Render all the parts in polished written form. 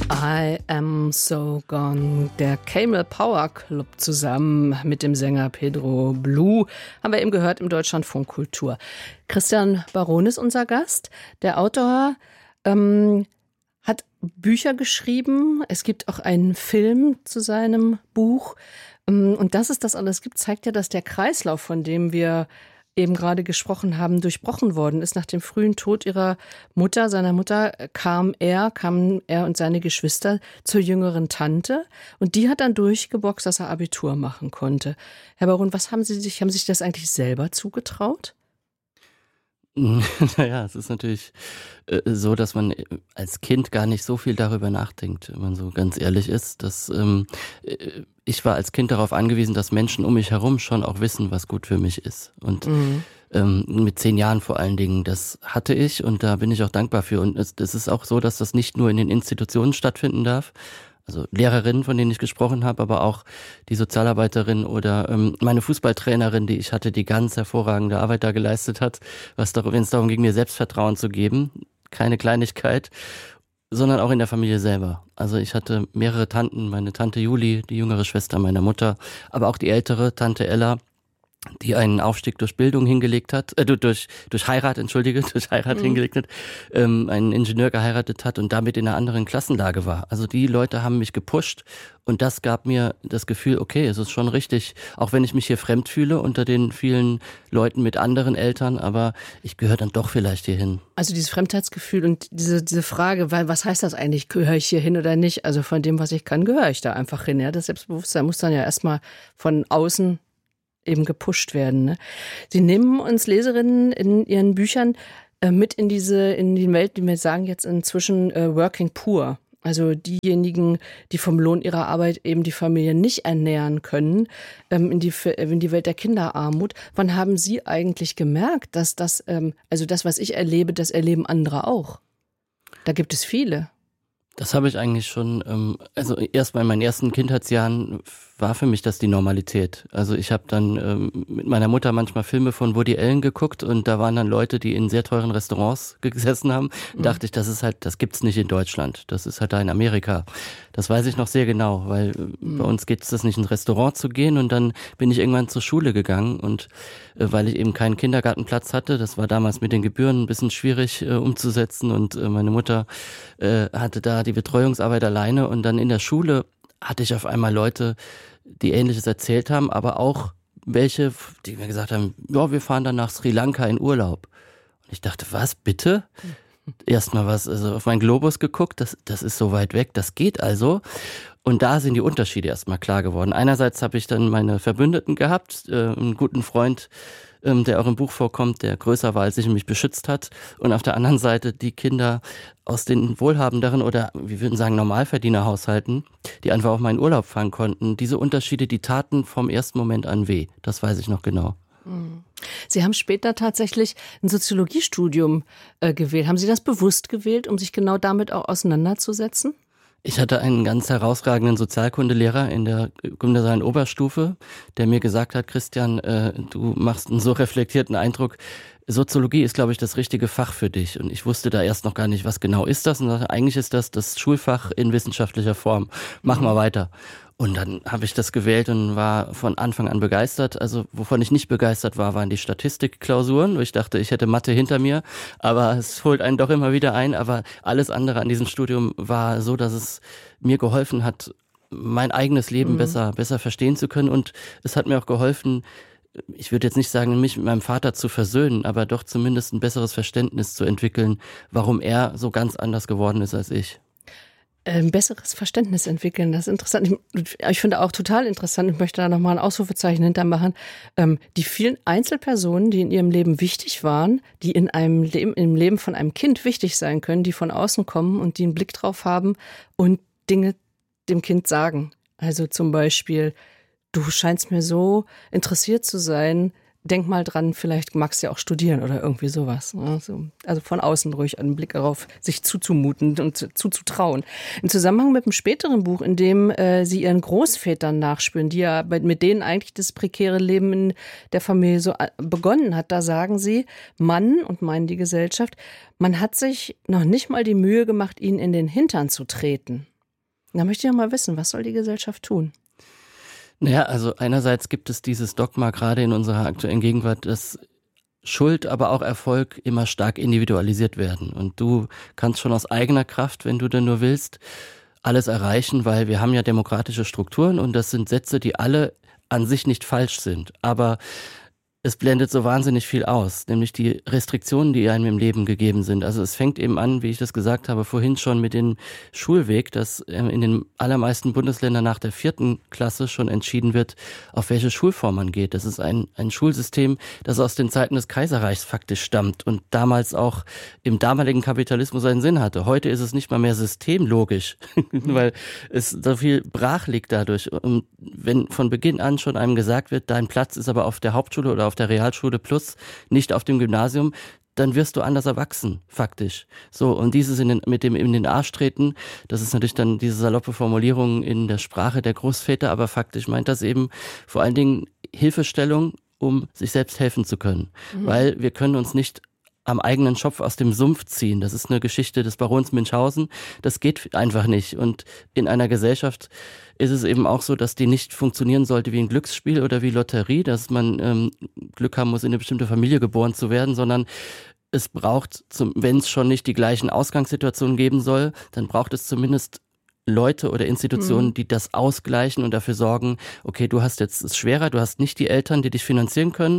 I Am So Gone, der Camel Power Club zusammen mit dem Sänger Pedro Blue, haben wir eben gehört im Deutschlandfunk Kultur. Christian Baron ist unser Gast. Der Autor hat Bücher geschrieben. Es gibt auch einen Film zu seinem Buch. Und dass es das alles gibt, zeigt ja, dass der Kreislauf, von dem wir eben gerade gesprochen haben, durchbrochen worden ist. Nach dem frühen Tod seiner Mutter, kamen er und seine Geschwister zur jüngeren Tante. Und die hat dann durchgeboxt, dass er Abitur machen konnte. Herr Baron, haben Sie sich das eigentlich selber zugetraut? Naja, es ist natürlich so, dass man als Kind gar nicht so viel darüber nachdenkt, wenn man so ganz ehrlich ist. Ich war als Kind darauf angewiesen, dass Menschen um mich herum schon auch wissen, was gut für mich ist. Und mit 10 Jahren vor allen Dingen, das hatte ich und da bin ich auch dankbar für. Und es ist auch so, dass das nicht nur in den Institutionen stattfinden darf, also Lehrerinnen, von denen ich gesprochen habe, aber auch die Sozialarbeiterin oder meine Fußballtrainerin, die ich hatte, die ganz hervorragende Arbeit da geleistet hat, wenn es darum ging, mir Selbstvertrauen zu geben, keine Kleinigkeit, sondern auch in der Familie selber. Also ich hatte mehrere Tanten, meine Tante Julie, die jüngere Schwester meiner Mutter, aber auch die ältere Tante Ella, die einen Aufstieg durch Bildung hingelegt hat, durch Heirat hingelegt hat, einen Ingenieur geheiratet hat und damit in einer anderen Klassenlage war. Also die Leute haben mich gepusht und das gab mir das Gefühl, okay, es ist schon richtig, auch wenn ich mich hier fremd fühle unter den vielen Leuten mit anderen Eltern, aber ich gehöre dann doch vielleicht hier hin. Also dieses Fremdheitsgefühl und diese Frage, was heißt das eigentlich, gehöre ich hier hin oder nicht? Also von dem, was ich kann, gehöre ich da einfach hin. Ja? Das Selbstbewusstsein muss dann ja erstmal von außen eben gepusht werden. Ne? Sie nehmen uns Leserinnen in ihren Büchern mit in die Welt, die wir sagen jetzt inzwischen Working Poor. Also diejenigen, die vom Lohn ihrer Arbeit eben die Familie nicht ernähren können, in die Welt der Kinderarmut. Wann haben Sie eigentlich gemerkt, dass das, was ich erlebe, das erleben andere auch? Da gibt es viele. Das habe ich eigentlich schon, also erst mal in meinen ersten Kindheitsjahren war für mich das die Normalität. Also ich habe dann mit meiner Mutter manchmal Filme von Woody Allen geguckt und da waren dann Leute, die in sehr teuren Restaurants gesessen haben. Dachte ich, das gibt's nicht in Deutschland. Das ist halt da in Amerika. Das weiß ich noch sehr genau, weil bei uns geht es das nicht, ins Restaurant zu gehen und dann bin ich irgendwann zur Schule gegangen und weil ich eben keinen Kindergartenplatz hatte, das war damals mit den Gebühren ein bisschen schwierig umzusetzen und meine Mutter hatte da die Betreuungsarbeit alleine und dann in der Schule hatte ich auf einmal Leute, die Ähnliches erzählt haben, aber auch welche, die mir gesagt haben, ja, wir fahren dann nach Sri Lanka in Urlaub. Und ich dachte, was, bitte? Erstmal auf meinen Globus geguckt, das ist so weit weg, das geht also. Und da sind die Unterschiede erstmal klar geworden. Einerseits habe ich dann meine Verbündeten gehabt, einen guten Freund, der auch im Buch vorkommt, der größer war, als ich und mich beschützt hat. Und auf der anderen Seite die Kinder aus den wohlhabenderen oder, wir würden sagen, Normalverdienerhaushalten, die einfach auch mal in Urlaub fahren konnten. Diese Unterschiede, die taten vom ersten Moment an weh. Das weiß ich noch genau. Sie haben später tatsächlich ein Soziologiestudium gewählt. Haben Sie das bewusst gewählt, um sich genau damit auch auseinanderzusetzen? Ich hatte einen ganz herausragenden Sozialkundelehrer in der gymnasialen Oberstufe, der mir gesagt hat, Christian, du machst einen so reflektierten Eindruck, Soziologie ist, glaube ich, das richtige Fach für dich. Und ich wusste da erst noch gar nicht, was genau ist das. Und sagte, eigentlich ist das Schulfach in wissenschaftlicher Form. Mach mal weiter. Und dann habe ich das gewählt und war von Anfang an begeistert. Also wovon ich nicht begeistert war, waren die Statistikklausuren, wo ich dachte, ich hätte Mathe hinter mir. Aber es holt einen doch immer wieder ein. Aber alles andere an diesem Studium war so, dass es mir geholfen hat, mein eigenes Leben besser verstehen zu können. Und es hat mir auch geholfen, ich würde jetzt nicht sagen, mich mit meinem Vater zu versöhnen, aber doch zumindest ein besseres Verständnis zu entwickeln, warum er so ganz anders geworden ist als ich. Ein besseres Verständnis entwickeln, das ist interessant. Ich finde auch total interessant, ich möchte da nochmal ein Ausrufezeichen hintermachen, die vielen Einzelpersonen, die in ihrem Leben wichtig waren, die im Leben von einem Kind wichtig sein können, die von außen kommen und die einen Blick drauf haben und Dinge dem Kind sagen. Also zum Beispiel, du scheinst mir so interessiert zu sein, denk mal dran, vielleicht magst du ja auch studieren oder irgendwie sowas. Also von außen ruhig einen Blick darauf, sich zuzumuten und zuzutrauen. Im Zusammenhang mit dem späteren Buch, in dem Sie Ihren Großvätern nachspüren, die ja mit denen eigentlich das prekäre Leben in der Familie so begonnen hat, da sagen Sie, Mann, und meinen die Gesellschaft, man hat sich noch nicht mal die Mühe gemacht, ihnen in den Hintern zu treten. Da möchte ich ja mal wissen, was soll die Gesellschaft tun? Naja, also einerseits gibt es dieses Dogma gerade in unserer aktuellen Gegenwart, dass Schuld, aber auch Erfolg immer stark individualisiert werden. Und du kannst schon aus eigener Kraft, wenn du denn nur willst, alles erreichen, weil wir haben ja demokratische Strukturen und das sind Sätze, die alle an sich nicht falsch sind. Aber es blendet so wahnsinnig viel aus, nämlich die Restriktionen, die einem im Leben gegeben sind. Also es fängt eben an, wie ich das gesagt habe, vorhin schon mit dem Schulweg, dass in den allermeisten Bundesländern nach der 4. Klasse schon entschieden wird, auf welche Schulform man geht. Das ist ein Schulsystem, das aus den Zeiten des Kaiserreichs faktisch stammt und damals auch im damaligen Kapitalismus einen Sinn hatte. Heute ist es nicht mal mehr systemlogisch, weil es so viel brach liegt dadurch. Und wenn von Beginn an schon einem gesagt wird, dein Platz ist aber auf der Hauptschule oder auf der Realschule plus, nicht auf dem Gymnasium, dann wirst du anders erwachsen, faktisch. So, und dieses mit dem in den Arsch treten, das ist natürlich dann diese saloppe Formulierung in der Sprache der Großväter, aber faktisch meint das eben vor allen Dingen Hilfestellung, um sich selbst helfen zu können. Weil wir können uns nicht am eigenen Schopf aus dem Sumpf ziehen. Das ist eine Geschichte des Barons Münchhausen. Das geht einfach nicht. Und in einer Gesellschaft ist es eben auch so, dass die nicht funktionieren sollte wie ein Glücksspiel oder wie Lotterie, dass man Glück haben muss, in eine bestimmte Familie geboren zu werden, sondern es braucht, wenn es schon nicht die gleichen Ausgangssituationen geben soll, dann braucht es zumindest Leute oder Institutionen, die das ausgleichen und dafür sorgen, okay, du hast jetzt es schwerer, du hast nicht die Eltern, die dich finanzieren können.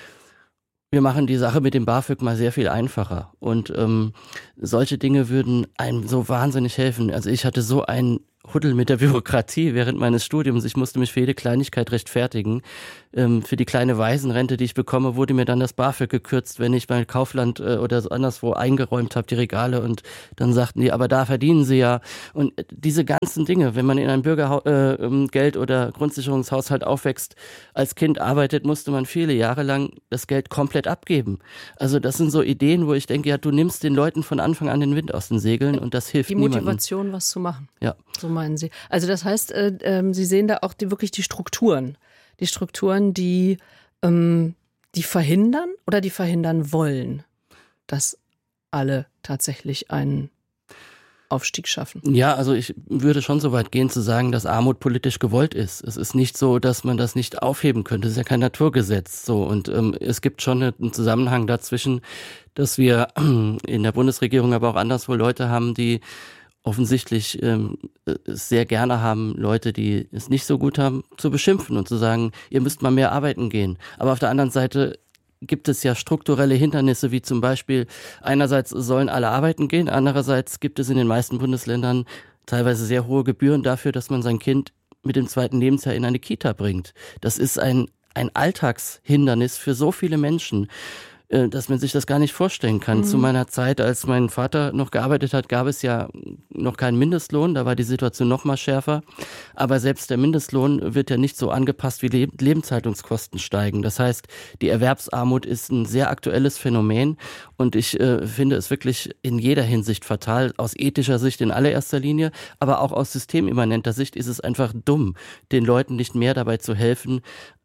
Wir machen die Sache mit dem BAföG mal sehr viel einfacher und solche Dinge würden einem so wahnsinnig helfen. Also ich hatte so einen Huddel mit der Bürokratie während meines Studiums. Ich musste mich für jede Kleinigkeit rechtfertigen. Für die kleine Waisenrente, die ich bekomme, wurde mir dann das BAföG gekürzt, wenn ich bei Kaufland oder so anderswo eingeräumt habe, die Regale. Und dann sagten die, aber da verdienen sie ja. Und diese ganzen Dinge, wenn man in einem Bürgergeld- oder Grundsicherungshaushalt aufwächst, als Kind arbeitet, musste man viele Jahre lang das Geld komplett abgeben. Also das sind so Ideen, wo ich denke, ja, du nimmst den Leuten von Anfang an den Wind aus den Segeln und das hilft niemandem. Die Motivation, was zu machen. Ja. So meinen Sie. Also das heißt, Sie sehen da auch wirklich die Strukturen. Die Strukturen, die verhindern oder die verhindern wollen, dass alle tatsächlich einen Aufstieg schaffen. Ja, also ich würde schon so weit gehen zu sagen, dass Armut politisch gewollt ist. Es ist nicht so, dass man das nicht aufheben könnte. Es ist ja kein Naturgesetz. So, und es gibt schon einen Zusammenhang dazwischen, dass wir in der Bundesregierung, aber auch anderswo Leute haben, die offensichtlich es sehr gerne haben, Leute, die es nicht so gut haben, zu beschimpfen und zu sagen, ihr müsst mal mehr arbeiten gehen. Aber auf der anderen Seite gibt es ja strukturelle Hindernisse, wie zum Beispiel einerseits sollen alle arbeiten gehen, andererseits gibt es in den meisten Bundesländern teilweise sehr hohe Gebühren dafür, dass man sein Kind mit dem 2. Lebensjahr in eine Kita bringt. Das ist ein Alltagshindernis für so viele Menschen, dass man sich das gar nicht vorstellen kann. Zu meiner Zeit, als mein Vater noch gearbeitet hat, gab es ja noch keinen Mindestlohn, da war die Situation noch mal schärfer. Aber selbst der Mindestlohn wird ja nicht so angepasst, wie Lebenshaltungskosten steigen. Das heißt, die Erwerbsarmut ist ein sehr aktuelles Phänomen und ich finde es wirklich in jeder Hinsicht fatal, aus ethischer Sicht in allererster Linie, aber auch aus systemimmanenter Sicht ist es einfach dumm, den Leuten nicht mehr dabei zu helfen,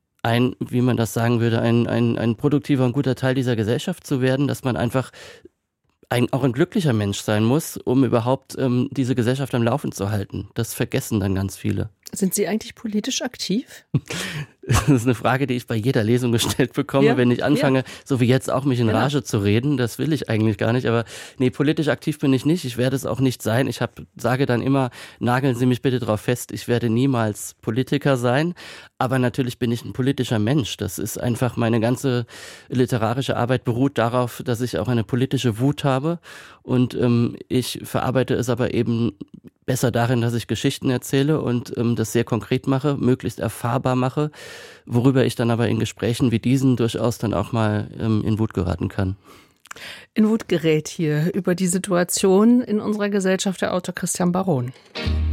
wie man das sagen würde, ein produktiver und guter Teil dieser Gesellschaft zu werden, dass man einfach auch ein glücklicher Mensch sein muss, um überhaupt diese Gesellschaft am Laufen zu halten. Das vergessen dann ganz viele. Sind Sie eigentlich politisch aktiv? Das ist eine Frage, die ich bei jeder Lesung gestellt bekomme, ja, wenn ich anfange, so wie jetzt auch mich in Rage zu reden. Das will ich eigentlich gar nicht, aber nee, politisch aktiv bin ich nicht. Ich werde es auch nicht sein. Ich sage dann immer, nageln Sie mich bitte drauf fest, ich werde niemals Politiker sein. Aber natürlich bin ich ein politischer Mensch. Das ist einfach, meine ganze literarische Arbeit beruht darauf, dass ich auch eine politische Wut habe. Und ich verarbeite es aber eben besser darin, dass ich Geschichten erzähle und das sehr konkret mache, möglichst erfahrbar mache, worüber ich dann aber in Gesprächen wie diesen durchaus dann auch mal in Wut geraten kann. In Wut gerät hier über die Situation in unserer Gesellschaft der Autor Christian Baron.